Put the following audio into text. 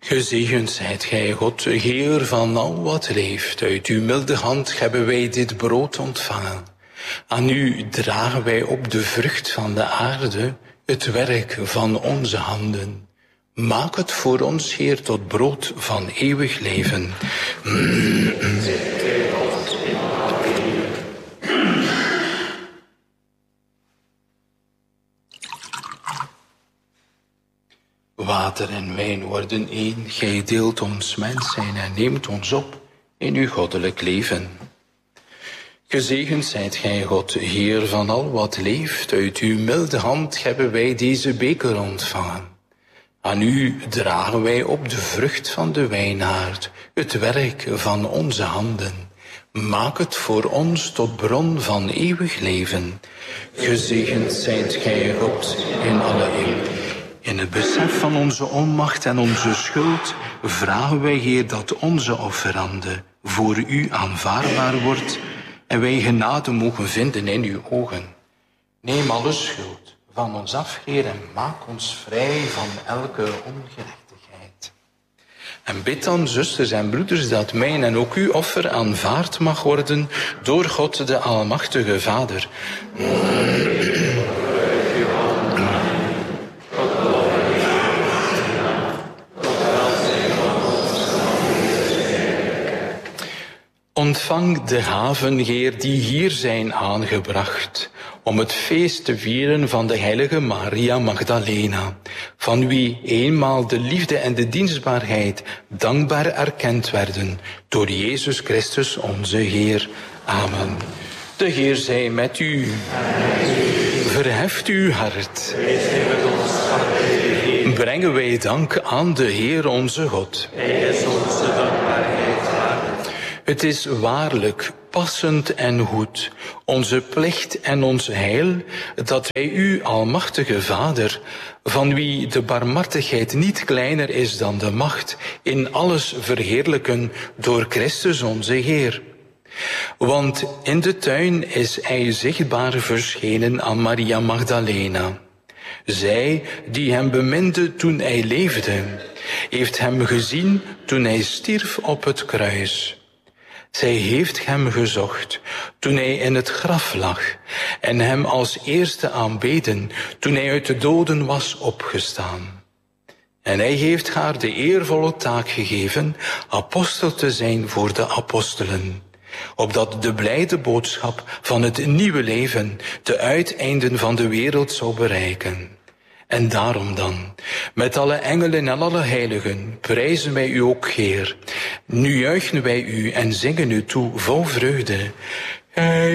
Gezegend zijt gij, God, Heer van al wat leeft. Uit uw milde hand hebben wij dit brood ontvangen. Aan u dragen wij op de vrucht van de aarde, het werk van onze handen. Maak het voor ons, Heer, tot brood van eeuwig leven. Water en wijn worden één. Gij deelt ons mens zijn en neemt ons op in uw goddelijk leven. Gezegend zijt gij, God, Heer van al wat leeft. Uit uw milde hand hebben wij deze beker ontvangen. Aan u dragen wij op de vrucht van de wijnhaard, het werk van onze handen. Maak het voor ons tot bron van eeuwig leven. Gezegend zijt gij, God, in alle eeuw. In het besef van onze onmacht en onze schuld vragen wij, Heer, dat onze offerande voor u aanvaardbaar wordt en wij genade mogen vinden in uw ogen. Neem alle schuld van ons af, Heer, en maak ons vrij van elke ongerechtigheid. En bid dan, zusters en broeders, dat mijn en ook uw offer aanvaard mag worden door God de Almachtige Vader. Ontvang de gaven, Heer, die hier zijn aangebracht, om het feest te vieren van de heilige Maria Magdalena, van wie eenmaal de liefde en de dienstbaarheid dankbaar erkend werden door Jezus Christus onze Heer. Amen. De Heer zij met u. Verheft uw hart. Brengen wij dank aan de Heer onze God. Hij is onze dankbaarheid waard. Het is waarlijk passend en goed, onze plicht en ons heil, dat wij u, Almachtige Vader, van wie de barmhartigheid niet kleiner is dan de macht, in alles verheerlijken door Christus onze Heer. Want in de tuin is hij zichtbaar verschenen aan Maria Magdalena. Zij, die hem beminde toen hij leefde, heeft hem gezien toen hij stierf op het kruis. Zij heeft hem gezocht toen hij in het graf lag en hem als eerste aanbeden toen hij uit de doden was opgestaan. En hij heeft haar de eervolle taak gegeven apostel te zijn voor de apostelen, opdat de blijde boodschap van het nieuwe leven de uiteinden van de wereld zou bereiken. En daarom dan, met alle engelen en alle heiligen, prijzen wij u ook, Heer. Nu juichen wij u en zingen u toe vol vreugde.